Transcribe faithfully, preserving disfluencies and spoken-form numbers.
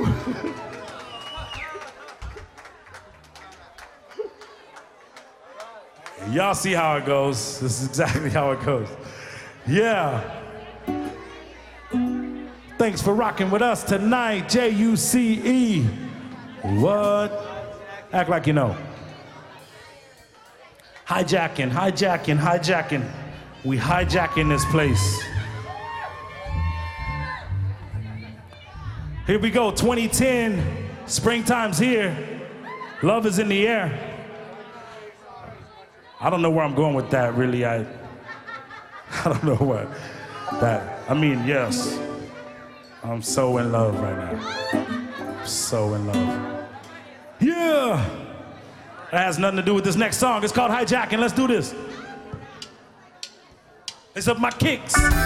Y'all see how it goes. This is exactly how it goes. Yeah. Thanks for rocking with us tonight, J U C E. What? Act like you know. Hijacking, hijacking, hijacking. We hijacking this place. Here we go, twenty ten. Springtime's here. Love is in the air. I don't know where I'm going with that, really. I, I don't know what that, I mean, yes. I'm so in love right now. I'm so in love. Yeah! That has nothing to do with this next song. It's called Hijacking. Let's do this. It's up my kicks.